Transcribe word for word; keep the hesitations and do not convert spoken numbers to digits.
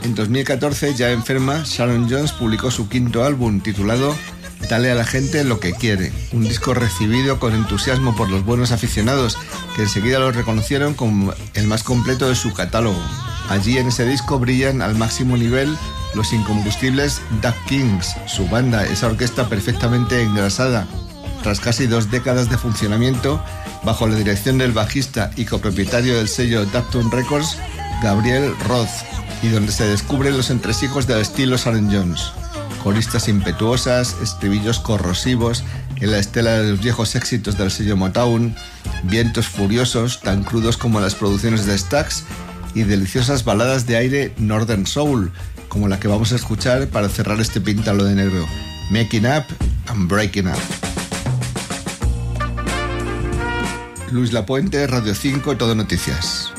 En dos mil catorce, ya enferma, Sharon Jones publicó su quinto álbum titulado Dale a la gente lo que quiere, un disco recibido con entusiasmo por los buenos aficionados que enseguida lo reconocieron como el más completo de su catálogo. Allí en ese disco brillan al máximo nivel los incombustibles Duck Kings, su banda, esa orquesta perfectamente engrasada, tras casi dos décadas de funcionamiento, bajo la dirección del bajista y copropietario del sello Daptone Records, Gabriel Roth, y donde se descubren los entresijos del estilo Sharon Jones. Coristas impetuosas, estribillos corrosivos en la estela de los viejos éxitos del sello Motown, vientos furiosos tan crudos como las producciones de Stax y deliciosas baladas de aire Northern Soul, como la que vamos a escuchar para cerrar este píntalo de negro, Making Up and Breaking Up. Luis Lapuente, Radio cinco, Todo Noticias.